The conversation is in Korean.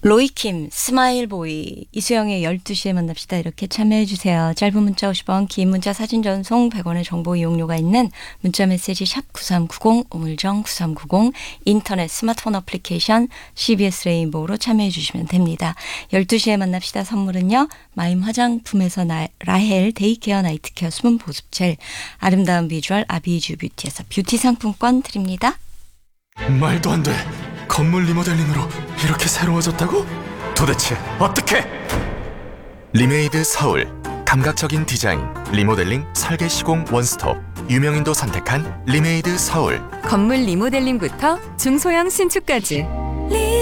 로이킴, 스마일보이, 이수영의 12시에 만납시다. 이렇게 참여해주세요. 짧은 문자 50원, 긴 문자 사진 전송 100원의 정보 이용료가 있는 문자 메시지 샵 9390, 우물정 9390, 인터넷 스마트폰 어플리케이션 CBS 레인보우로 참여해주시면 됩니다. 12시에 만납시다. 선물은요. 마임 화장품에서 라헬 데이케어 나이트케어 수분 보습젤, 아름다운 비주얼 아비주 뷰티에서 뷰티 상품권 드립니다. 말도 안 돼. 건물 리모델링으로 이렇게 새로워졌다고? 도대체 어떻게? 리메이드 서울. 감각적인 디자인, 리모델링, 설계 시공 원스톱. 유명인도 선택한 리메이드 서울. 건물 리모델링부터 중소형 신축까지